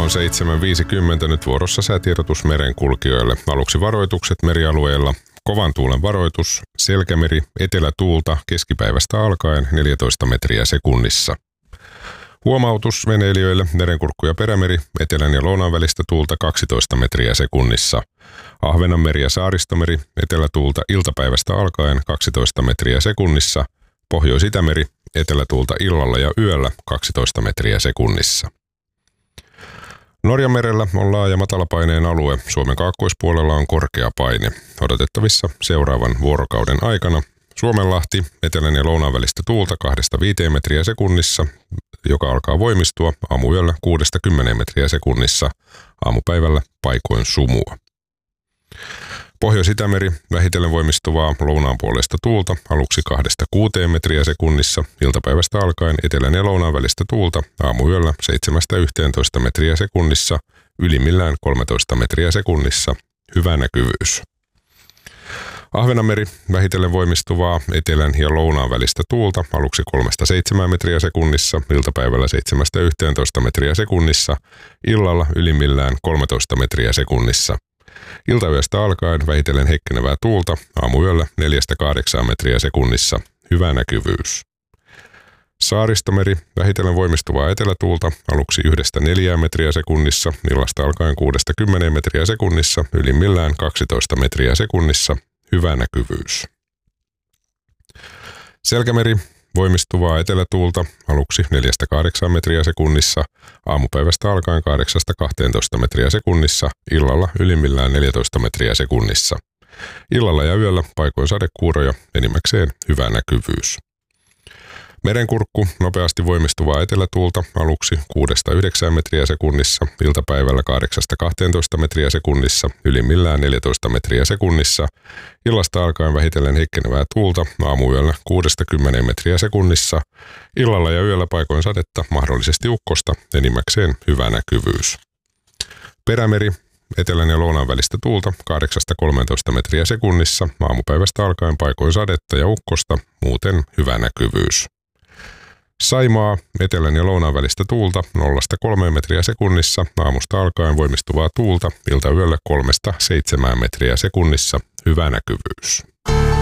on 7.50 nyt vuorossa säätiedotus merenkulkijoille. Aluksi varoitukset merialueilla. Kovan tuulen varoitus, Selkämeri, etelätuulta keskipäivästä alkaen 14 metriä sekunnissa. Huomautus veneilijöille, Merenkurkku ja Perämeri, etelän ja lounaan välistä tuulta 12 metriä sekunnissa. Ahvenanmeri ja Saaristomeri, etelätuulta iltapäivästä alkaen 12 metriä sekunnissa. Pohjois-Itämeri, etelätuulta illalla ja yöllä 12 metriä sekunnissa. Norjanmerellä on laaja matalapaineen alue. Suomen kaakkoispuolella on korkea paine. Odotettavissa seuraavan vuorokauden aikana Suomenlahti, etelän ja lounaan välistä tuulta 2-5 metriä sekunnissa, joka alkaa voimistua aamuyöllä 6-10 metriä sekunnissa, aamupäivällä paikoin sumua. Pohjois-Itämeri, vähitellen voimistuvaa lounaanpuoleista tuulta, aluksi 2-6 metriä sekunnissa, iltapäivästä alkaen etelän ja lounaan välistä tuulta, aamuyöllä 7-11 metriä sekunnissa, ylimmillään 13 metriä sekunnissa, hyvä näkyvyys. Ahvenanmeri, vähitellen voimistuvaa etelän ja lounaan välistä tuulta, aluksi 3-7 metriä sekunnissa, iltapäivällä 7-11 metriä sekunnissa, illalla ylimmillään 13 metriä sekunnissa. Iltayöstä alkaen vähitellen heikkenevää tuulta, aamuyöllä 4-8 metriä sekunnissa, hyvä näkyvyys. Saaristomeri, vähitellen voimistuvaa etelätuulta, aluksi 1-4 metriä sekunnissa, illasta alkaen 6-10 metriä sekunnissa, ylimmillään 12 metriä sekunnissa, hyvä näkyvyys. Selkämeri, voimistuvaa etelätuulta, aluksi 4-8 metriä sekunnissa, aamupäivästä alkaen 8-12 metriä sekunnissa, illalla ylimmillään 14 metriä sekunnissa. Illalla ja yöllä paikoin sadekuuroja, enimmäkseen hyvä näkyvyys. Merenkurkku, nopeasti voimistuvaa etelätuulta, aluksi 6-9 metriä sekunnissa, iltapäivällä 8-12 metriä sekunnissa, ylimmillään 14 metriä sekunnissa, illasta alkaen vähitellen heikkenevää tuulta, aamuyöllä 6-10 metriä sekunnissa, illalla ja yöllä paikoin sadetta, mahdollisesti ukkosta, enimmäkseen hyvä näkyvyys. Perämeri, etelän ja lounaan välistä tuulta 8-13 metriä sekunnissa, aamupäivästä alkaen paikoin sadetta ja ukkosta, muuten hyvä näkyvyys. Saimaa, etelän ja lounaan välistä tuulta 0-3 metriä sekunnissa, aamusta alkaen voimistuvaa tuulta, iltayöllä 3-7 metriä sekunnissa, hyvä näkyvyys.